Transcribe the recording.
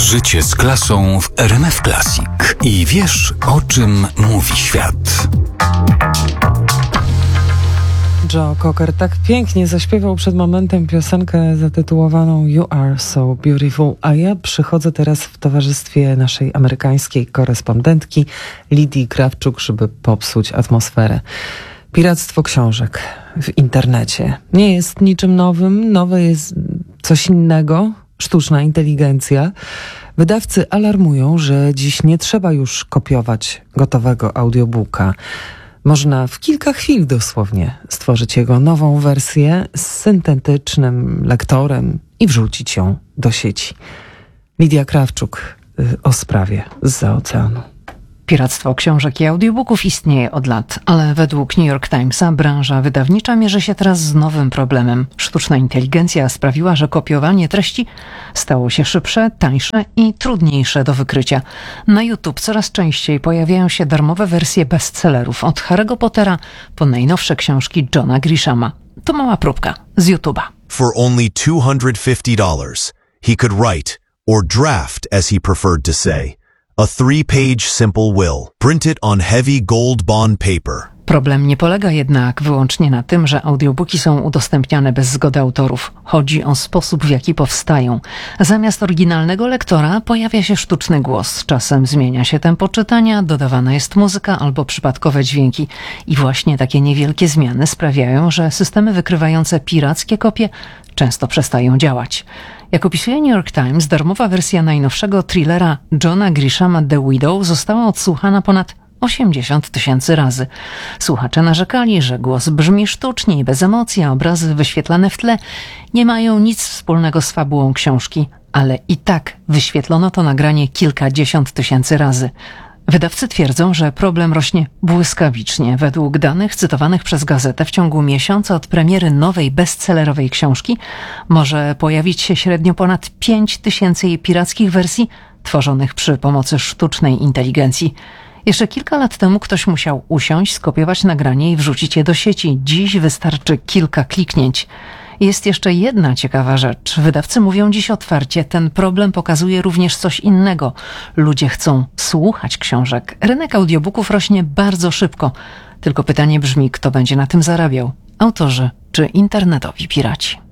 Życie z klasą w RMF Classic. I wiesz, o czym mówi świat. Joe Cocker tak pięknie zaśpiewał przed momentem piosenkę zatytułowaną You Are So Beautiful, a ja przychodzę teraz w towarzystwie naszej amerykańskiej korespondentki Lidii Krawczuk, żeby popsuć atmosferę. Piractwo książek w internecie nie jest niczym nowym, nowe jest coś innego, sztuczna inteligencja. Wydawcy alarmują, że dziś nie trzeba już kopiować gotowego audiobooka. Można w kilka chwil dosłownie stworzyć jego nową wersję z syntetycznym lektorem i wrzucić ją do sieci. Lidia Krawczuk o sprawie zza oceanu. Piractwo książek i audiobooków istnieje od lat, ale według New York Timesa branża wydawnicza mierzy się teraz z nowym problemem. Sztuczna inteligencja sprawiła, że kopiowanie treści stało się szybsze, tańsze i trudniejsze do wykrycia. Na YouTube coraz częściej pojawiają się darmowe wersje bestsellerów od Harry'ego Pottera po najnowsze książki Johna Grishama. To mała próbka z YouTube'a. For only $250, he could write, or draft as he preferred to say, a 3-page simple will, printed on heavy gold bond paper. Problem nie polega jednak wyłącznie na tym, że audiobooki są udostępniane bez zgody autorów. Chodzi o sposób, w jaki powstają. Zamiast oryginalnego lektora pojawia się sztuczny głos. Czasem zmienia się tempo czytania, dodawana jest muzyka albo przypadkowe dźwięki. I właśnie takie niewielkie zmiany sprawiają, że systemy wykrywające pirackie kopie często przestają działać. Jak opisuje New York Times, darmowa wersja najnowszego thrillera Johna Grishama The Widow została odsłuchana ponad 80 000 razy. Słuchacze narzekali, że głos brzmi sztucznie i bez emocji, a obrazy wyświetlane w tle nie mają nic wspólnego z fabułą książki, ale i tak wyświetlono to nagranie kilkadziesiąt tysięcy razy. Wydawcy twierdzą, że problem rośnie błyskawicznie. Według danych cytowanych przez gazetę w ciągu miesiąca od premiery nowej bestsellerowej książki może pojawić się średnio ponad 5000 jej pirackich wersji tworzonych przy pomocy sztucznej inteligencji. Jeszcze kilka lat temu ktoś musiał usiąść, skopiować nagranie i wrzucić je do sieci. Dziś wystarczy kilka kliknięć. Jest jeszcze jedna ciekawa rzecz. Wydawcy mówią dziś otwarcie, ten problem pokazuje również coś innego. Ludzie chcą słuchać książek. Rynek audiobooków rośnie bardzo szybko. Tylko pytanie brzmi, kto będzie na tym zarabiał? Autorzy czy internetowi piraci?